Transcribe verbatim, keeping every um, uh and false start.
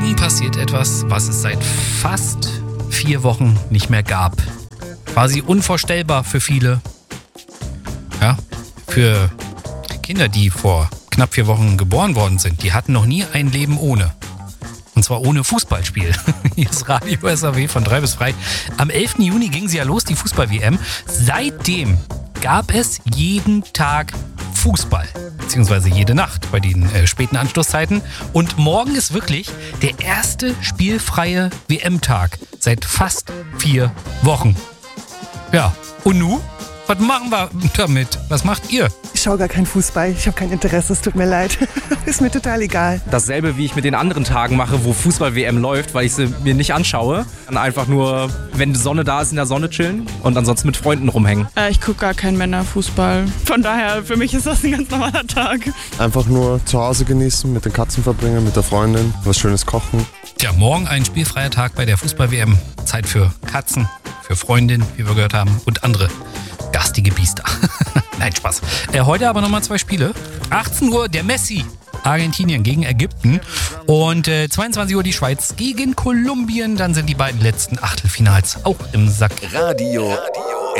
morgen passiert etwas, was es seit fast vier Wochen nicht mehr gab. Quasi unvorstellbar für viele. Ja, für Kinder, die vor knapp vier Wochen geboren worden sind, die hatten noch nie ein Leben ohne. Und zwar ohne Fußballspiel. Hier ist Radio S A W von drei bis frei. Am elften Juni ging sie ja los, die Fußball-W M. Seitdem gab es jeden Tag Fußball. Beziehungsweise jede Nacht bei den äh, späten Anstoßzeiten. Und morgen ist wirklich der erste spielfreie W M-Tag seit fast vier Wochen. Ja, und nu? Was machen wir damit? Was macht ihr? Ich schaue gar keinen Fußball. Ich habe kein Interesse. Es tut mir leid. Ist mir total egal. Dasselbe, wie ich mit den anderen Tagen mache, wo Fußball-W M läuft, weil ich sie mir nicht anschaue. Dann einfach nur, wenn die Sonne da ist, in der Sonne chillen und ansonsten mit Freunden rumhängen. Äh, ich gucke gar keinen Männerfußball. Von daher, für mich ist das ein ganz normaler Tag. Einfach nur zu Hause genießen, mit den Katzen verbringen, mit der Freundin, was Schönes kochen. Tja, morgen ein spielfreier Tag bei der Fußball-W M. Zeit für Katzen, für Freundinnen, wie wir gehört haben, und andere garstige Biester. Nein, Spaß. Äh, heute aber nochmal zwei Spiele. achtzehn Uhr der Messi. Argentinien gegen Ägypten. Und äh, zweiundzwanzig Uhr die Schweiz gegen Kolumbien. Dann sind die beiden letzten Achtelfinals auch im Sack. Radio. Radio.